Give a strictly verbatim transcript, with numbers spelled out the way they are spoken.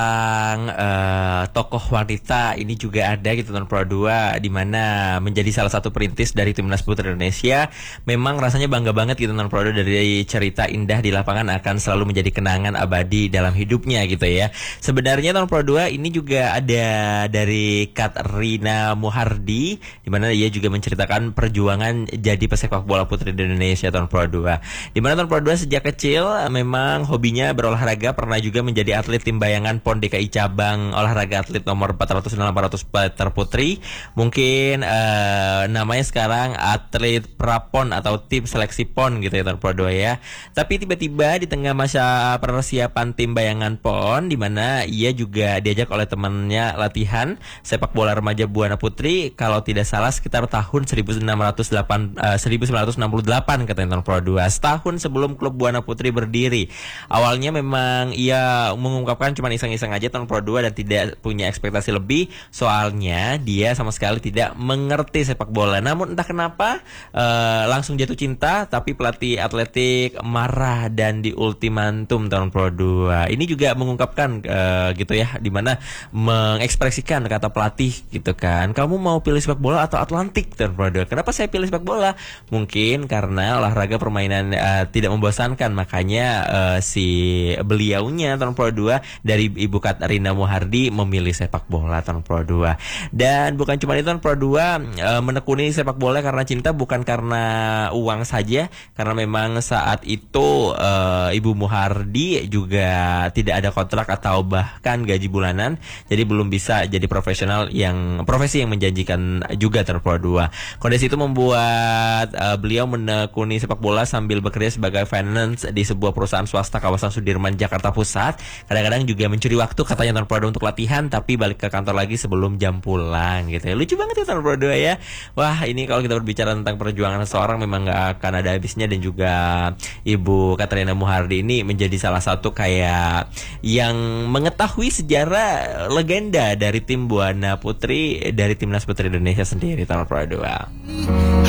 uh, tokoh wanita ini juga ada gitu tahun Pro dua, di mana menjadi salah satu perintis dari Timnas Putri Indonesia. Memang rasanya bangga banget gitu tahun Pro dua, dari cerita indah di lapangan akan selalu menjadi kenangan abadi dalam hidupnya gitu ya. Sebenarnya tahun Pro dua ini juga ada dari Katrina Muhardi, di mana ia juga menceritakan perjuangan jadi pesepak bola putri di Indonesia tahun Pro dua. Di mana tahun Pro dua sejak kecil memang hobinya berolahraga, pernah juga menjadi atlet tim bayangan P O N D K I cabang olahraga atlet nomor empat ratus dan delapan ratus meter putri. Mungkin uh, namanya sekarang atlet prapon atau tim seleksi P O N gitu ya tahun Pro dua ya. Tapi tiba-tiba di tengah masa persiapan tim bayangan P O N, di mana ia juga diajak oleh temannya latihan sepak bola remaja Buana Putri, kalau tidak salah sekitar tahun seribu sembilan ratus enam puluh delapan katanya tahun Pro dua, setahun sebelum klub Buana Putri berdiri. Awalnya memang ia mengungkapkan cuma iseng-iseng aja tahun Pro dua dan tidak punya ekspektasi lebih, soalnya dia sama sekali tidak mengerti sepak bola. Namun entah kenapa uh, langsung jatuh cinta, tapi pelatih atletik marah dan di ultimatum tahun Pro dua. Ini juga mengungkapkan uh, gitu ya, dimana mengekspresikan kata pelatih gitu kan, kamu mau pilih sepak bola atau Atlantik tahun Pro dua? Kenapa saya pilih sepak bola? Mungkin karena olahraga permainan uh, tidak membosankan, makanya uh, si beliaunya tahun Pro dua dari Ibu Katrina Muhardi memilih sepak bola tahun Pro dua. Dan bukan cuma itu, tahun Pro dua uh, menekuni sepak bola karena cinta, bukan karena uang saja, karena memang saat itu uh, Ibu Muhardi juga tidak ada kontrak atau bahkan gaji bulanan, jadi belum bisa jadi profesional yang profesi yang menjanjikan juga tahun Pro dua. Kondisi itu membuat uh, beliau menekuni sepak bola sambil bekerja sebagai finance di sebuah perusahaan swasta kawasan Sudirman, Jakarta Pusat. Kadang-kadang juga mencuri waktu katanya tahun Pro dua untuk latihan, tapi balik ke kantor lagi sebelum jam pulang gitu ya. Lucu banget ya tahun Pro dua ya. Wah, ini kalau kita berbicara tentang perjuangan seseorang memang gak akan ada habisnya, dan juga Ibu Katrina Muhardi ini menjadi salah satu kayak yang mengetahui sejarah legenda dari tim Buana Putri, dari Timnas Putri Indonesia sendiri tahun Pro dua.